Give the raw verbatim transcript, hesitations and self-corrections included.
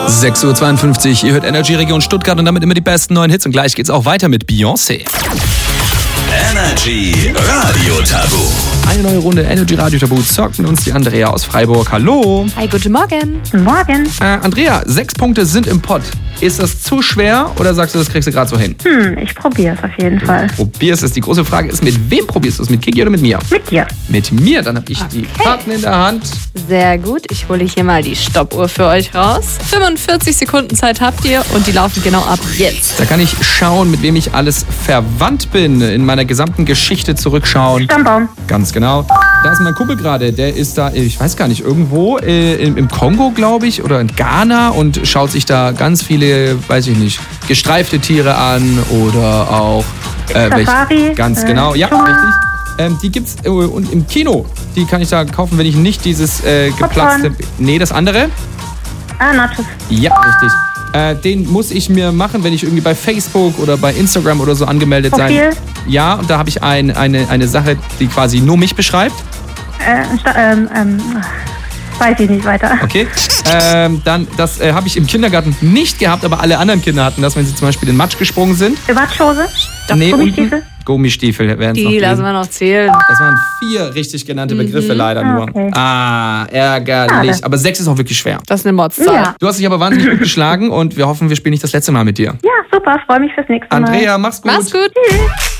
sechs Uhr zweiundfünfzig, ihr hört Energy Region Stuttgart und damit immer die besten neuen Hits. Und gleich geht's auch weiter mit Beyoncé. Energy Radio Tabu. Eine neue Runde Energy Radio Tabu zockt mit uns die Andrea aus Freiburg. Hallo. Hi, guten Morgen. Guten Morgen. Äh, Andrea, sechs Punkte sind im Pott. Ist das zu schwer oder sagst du, das kriegst du gerade so hin? Hm, ich probiere es auf jeden Fall. Probierst es. Die große Frage ist, mit wem probierst du es? Mit Kiki oder mit mir? Mit dir. Mit mir. Dann habe ich die Karten in der Hand. Sehr gut. Ich hole hier mal die Stoppuhr für euch raus. fünfundvierzig Sekunden Zeit habt ihr und die laufen genau ab jetzt. Da kann ich schauen, mit wem ich alles verwandt bin. In meiner gesamten Geschichte zurückschauen. Stammbaum. Ganz genau. Da ist mein Kumpel gerade. Der ist da, ich weiß gar nicht, irgendwo äh, im, im Kongo, glaube ich, oder in Ghana und schaut sich da ganz viele, weiß ich nicht, gestreifte Tiere an oder auch äh, Safari. Ganz äh, genau, ja, Dschungel. richtig. Ähm, die gibt's äh, und im Kino. Die kann ich da kaufen, wenn ich nicht dieses äh, geplatzte... Popcorn. Nee, das andere? Ah, Nachos. Ja, richtig. Äh, den muss ich mir machen, wenn ich irgendwie bei Facebook oder bei Instagram oder so angemeldet Profil. sein. Ja, und da habe ich ein, eine, eine Sache, die quasi nur mich beschreibt. Äh, Sta- ähm, ähm, weiß ich nicht weiter. Okay. ähm, dann, das äh, habe ich im Kindergarten nicht gehabt, aber alle anderen Kinder hatten das, wenn sie zum Beispiel in Matsch gesprungen sind. Watschhose. Nee, Gummistiefel. unten Gummistiefel wären es noch Die gewesen. lassen wir noch zählen. Das waren vier richtig genannte Begriffe leider Ah, nur. okay. Ah, ärgerlich. Schade. Aber sechs ist auch wirklich schwer. Das ist eine Mordszahl. Ja. Du hast dich aber wahnsinnig gut geschlagen und wir hoffen, wir spielen nicht das letzte Mal mit dir. Ja, super. Freue mich fürs nächste Mal. Andrea, mach's gut. Mach's gut. Tschüss.